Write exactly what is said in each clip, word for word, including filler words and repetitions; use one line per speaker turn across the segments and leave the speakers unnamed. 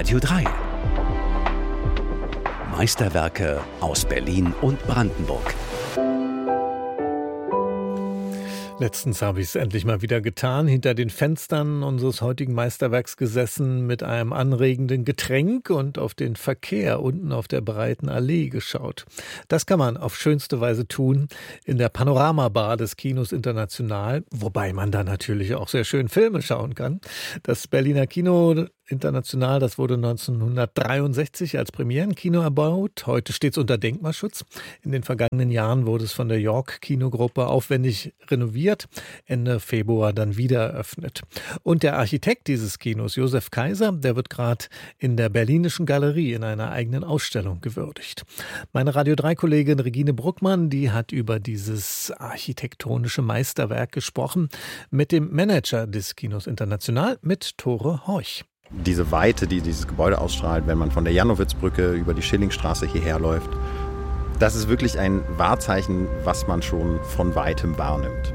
Radio drei. Meisterwerke aus Berlin und Brandenburg.
Letztens habe ich es endlich mal wieder getan, hinter den Fenstern unseres heutigen Meisterwerks gesessen, mit einem anregenden Getränk und auf den Verkehr unten auf der breiten Allee geschaut. Das kann man auf schönste Weise tun in der Panoramabar des Kinos International, wobei man da natürlich auch sehr schön Filme schauen kann. Das Berliner Kino International, das wurde neunzehnhundertdreiundsechzig als Premierenkino erbaut. Heute steht es unter Denkmalschutz. In den vergangenen Jahren wurde es von der York Kinogruppe aufwendig renoviert, Ende Februar dann wieder eröffnet. Und der Architekt dieses Kinos, Josef Kaiser, der wird gerade in der Berlinischen Galerie in einer eigenen Ausstellung gewürdigt. Meine Radio drei Kollegin Regine Bruckmann, die hat über dieses architektonische Meisterwerk gesprochen mit dem Manager des Kinos International, mit Tore Horch.
Diese Weite, die dieses Gebäude ausstrahlt, wenn man von der Janowitzbrücke über die Schillingstraße hierher läuft, das ist wirklich ein Wahrzeichen, was man schon von Weitem wahrnimmt.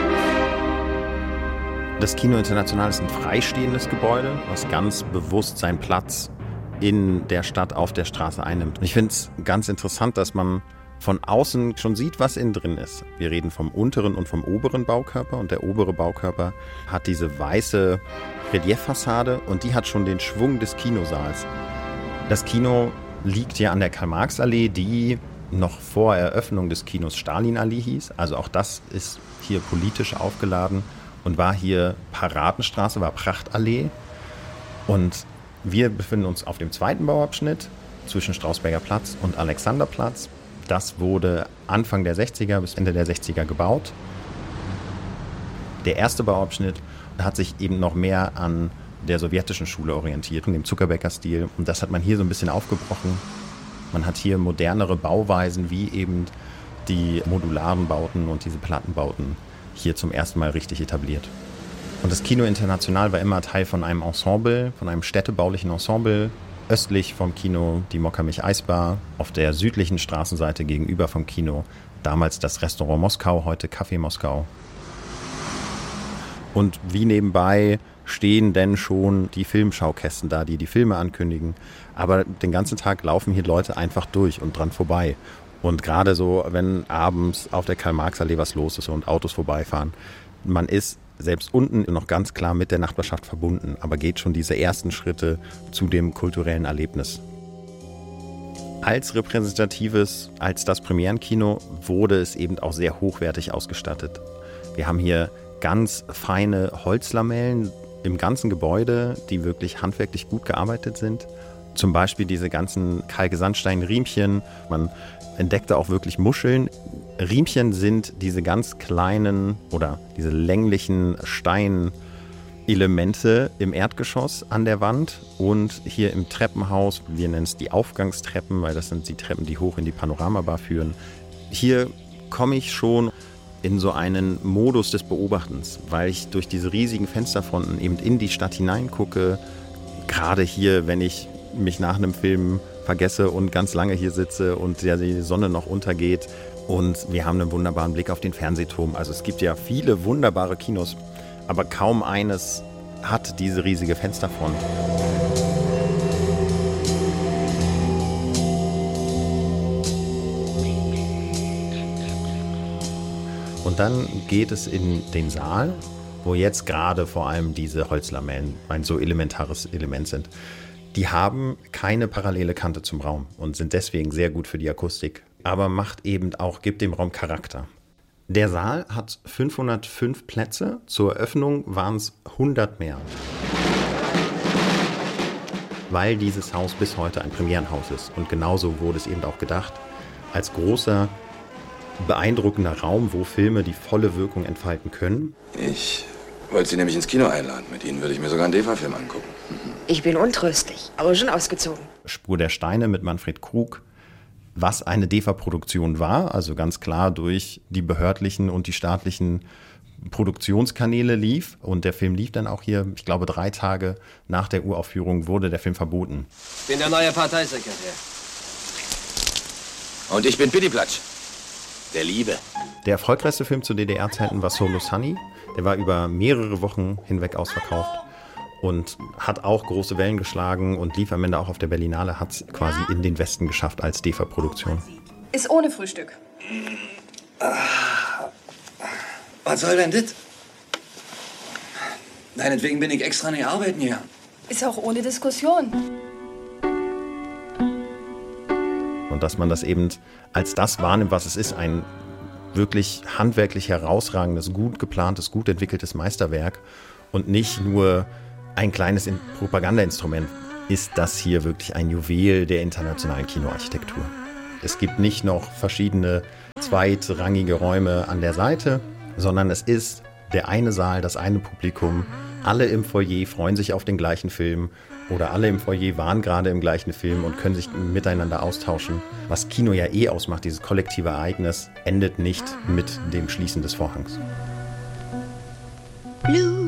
Das Kino International ist ein freistehendes Gebäude, was ganz bewusst seinen Platz in der Stadt auf der Straße einnimmt. Und ich finde es ganz interessant, dass man von außen schon sieht, was innen drin ist. Wir reden vom unteren und vom oberen Baukörper, und der obere Baukörper hat diese weiße Relieffassade und die hat schon den Schwung des Kinosaals. Das Kino liegt ja an der Karl-Marx-Allee, die noch vor Eröffnung des Kinos Stalin-Allee hieß. Also auch das ist hier politisch aufgeladen und war hier Paradenstraße, war Prachtallee. Und wir befinden uns auf dem zweiten Bauabschnitt zwischen Strausberger Platz und Alexanderplatz. Das wurde Anfang der sechziger bis Ende der sechziger gebaut. Der erste Bauabschnitt hat sich eben noch mehr an der sowjetischen Schule orientiert, dem Zuckerbäcker-Stil. Und das hat man hier so ein bisschen aufgebrochen. Man hat hier modernere Bauweisen wie eben die modularen Bauten und diese Plattenbauten hier zum ersten Mal richtig etabliert. Und das Kino International war immer Teil von einem Ensemble, von einem städtebaulichen Ensemble. Östlich vom Kino die Mokka-Mich-Eisbar, auf der südlichen Straßenseite gegenüber vom Kino damals das Restaurant Moskau, heute Café Moskau. Und wie nebenbei stehen denn schon die Filmschaukästen da, die die Filme ankündigen. Aber den ganzen Tag laufen hier Leute einfach durch und dran vorbei. Und gerade so, wenn abends auf der Karl-Marx-Allee was los ist und Autos vorbeifahren, man ist selbst unten noch ganz klar mit der Nachbarschaft verbunden, aber geht schon diese ersten Schritte zu dem kulturellen Erlebnis. Als repräsentatives, als das Premierenkino wurde es eben auch sehr hochwertig ausgestattet. Wir haben hier ganz feine Holzlamellen im ganzen Gebäude, die wirklich handwerklich gut gearbeitet sind. Zum Beispiel diese ganzen Kalksandstein-Riemchen. Man entdeckte auch wirklich Muscheln. Riemchen sind diese ganz kleinen oder diese länglichen Steinelemente im Erdgeschoss an der Wand und hier im Treppenhaus. Wir nennen es die Aufgangstreppen, weil das sind die Treppen, die hoch in die Panoramabar führen. Hier komme ich schon in so einen Modus des Beobachtens, weil ich durch diese riesigen Fensterfronten eben in die Stadt hineingucke. Gerade hier, wenn ich mich nach einem Film vergesse und ganz lange hier sitze und die Sonne noch untergeht. Und wir haben einen wunderbaren Blick auf den Fernsehturm. Also es gibt ja viele wunderbare Kinos, aber kaum eines hat diese riesige Fensterfront. Und dann geht es in den Saal, wo jetzt gerade vor allem diese Holzlamellen ein so elementares Element sind. Die haben keine parallele Kante zum Raum und sind deswegen sehr gut für die Akustik, aber macht eben auch, gibt dem Raum Charakter. Der Saal hat fünfhundertfünf Plätze, zur Eröffnung waren es hundert mehr. Weil dieses Haus bis heute ein Premierenhaus ist und genauso wurde es eben auch gedacht, als großer, beeindruckender Raum, wo Filme die volle Wirkung entfalten können.
Ich wollte Sie nämlich ins Kino einladen. Mit Ihnen würde ich mir sogar einen D E V A-Film angucken.
Ich bin untröstlich, aber schon ausgezogen.
Spur der Steine mit Manfred Krug, was eine D E V A-Produktion war, also ganz klar durch die behördlichen und die staatlichen Produktionskanäle lief. Und der Film lief dann auch hier, ich glaube, drei Tage nach der Uraufführung wurde der Film verboten.
Ich bin der neue Parteisekretär.
Und ich bin Pittiplatsch, der Liebe.
Der erfolgreichste Film zu D D R-Zeiten war Solo Sunny. Der war über mehrere Wochen hinweg ausverkauft. und hat auch große Wellen geschlagen und lief am Ende auch auf der Berlinale, hat es quasi in den Westen geschafft als D E F A-Produktion.
Ist ohne Frühstück.
Was soll denn das? Deinetwegen bin ich extra nicht arbeiten hier.
Ist auch ohne Diskussion.
Und dass man das eben als das wahrnimmt, was es ist, ein wirklich handwerklich herausragendes, gut geplantes, gut entwickeltes Meisterwerk und nicht nur ein kleines Propagandainstrument, ist das hier wirklich ein Juwel der internationalen Kinoarchitektur. Es gibt nicht noch verschiedene zweitrangige Räume an der Seite, sondern es ist der eine Saal, das eine Publikum. Alle im Foyer freuen sich auf den gleichen Film oder alle im Foyer waren gerade im gleichen Film und können sich miteinander austauschen. Was Kino ja eh ausmacht, dieses kollektive Ereignis, endet nicht mit dem Schließen des Vorhangs.
Blue.